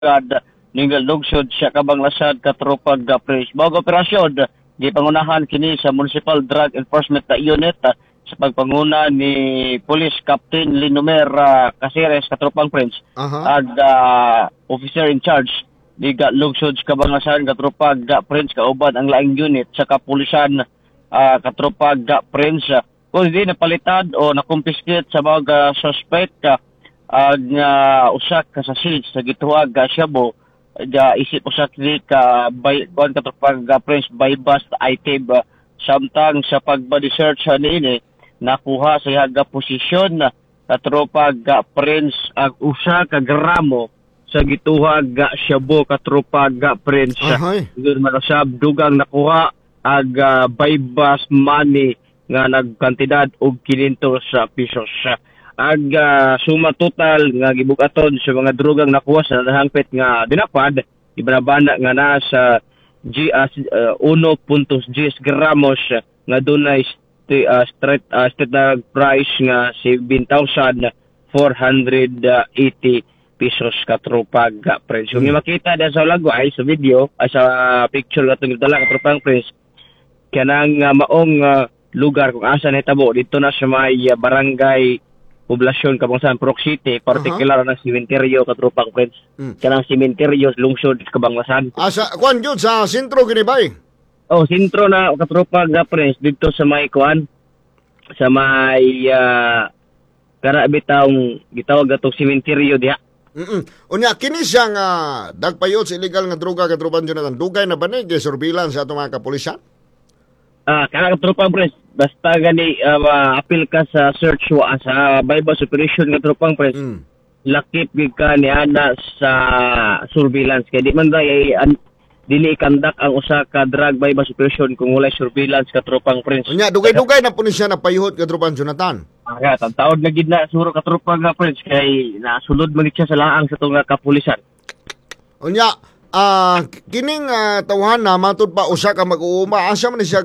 kad ninggal lugsod siya kabanglasad katropag pres. Bawag operasyon di pangunahan kini sa Municipal Drug Enforcement Unit sa pagpanguna ni Police Captain Linomer Caceres katropang Prince at officer in charge di lugsod sa kabanglasan katropag Prince kauban ang laing unit sa kapulisan katropag Prince kung hindi napalitan o nakumpiskit sa mga suspect ang usak sa seeds sa gituwag Shabu isip usak ni kuan katropag Prince by bust item samtang sa pagbody search niini nakuha sa haga posisyon katropag Prince ang usa ka gramo sa gituwag Shabu katropag Prince yun manasab dugang nakuha ag by bust money nga nagkantidad og 500 pesos. Ag suma total nga gibugaton sa mga drogang nakuha sa hangpit nga dinapad ibinabana nga na sa 1.10 gramos nga dunay street price nga 7,480 pesos katropag Prince. Kung makita da sa lagway sa video sa picture katong dala katropang Prince kanang maong lugar kung asa nahitabo dito na sa may barangay poblasyon Kabangsahan Purok City particular ng sementeryo katropang Prince kanang sementeryo lungsod Kabanglasan kwan yun sa sentro ginibay sentro na katropang Prince dito sa may kwan sa may karabitang gitawag atong sementeryo diha. Unya kini siyang dagpayot sa illegal nga droga katropang Jonathan dugay na ba ni surveillance sa atong mga kapulisan? Kanang katropang Prince basta gani apil ka sa search sa bypass operation katropang Prince lakip gid ka ni ana sa surveillance kay di man dili kandak ang usa ka drug bypass operation kung walay surveillance katropang Prince. Unya dugay-dugay na po ni siya napayhot katropang Jonathan. Taon na gid na suro katropang Prince kay nasulod man siya sa laang sa tunga kapulisan. Unya kining tawhan na matud pa usa ka mag-uuma asa man siya